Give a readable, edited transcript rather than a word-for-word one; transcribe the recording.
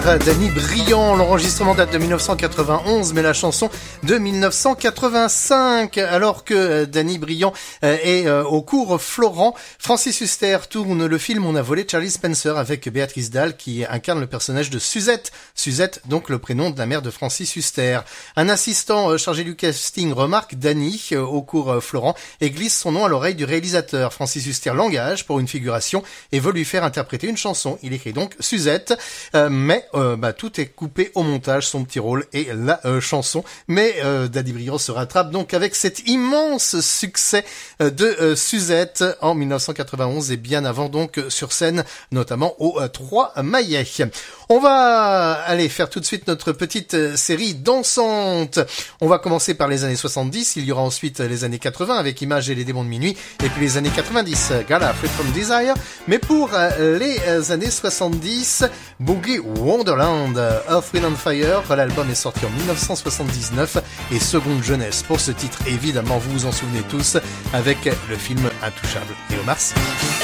Danny Briand, l'enregistrement date de 1991, mais la chanson de 1985. Alors que Danny Briand est au cours Florent, Francis Huster tourne le film On a volé Charlie Spencer avec Béatrice Dalle qui incarne le personnage de Suzette. Suzette, donc le prénom de la mère de Francis Huster. Un assistant chargé du casting remarque Danny au cours Florent et glisse son nom à l'oreille du réalisateur. Francis Huster l'engage pour une figuration et veut lui faire interpréter une chanson. Il écrit donc Suzette, mais tout est coupé au montage, son petit rôle et la chanson. Mais Danny Briand se rattrape donc avec cet immense succès de Suzette en 1991 et bien avant donc sur scène, notamment au 3 Maillet. On va aller faire tout de suite notre petite série dansante. On va commencer par les années 70, il y aura ensuite les années 80 avec Images et les démons de minuit, et puis les années 90, Gala, Free from Desire. Mais pour les années 70, Boogie Wonderland, Earth, Wind and Fire, l'album est sorti en 1979 et seconde jeunesse pour ce titre, évidemment vous vous en souvenez tous, avec le film Intouchable et Omar Sy.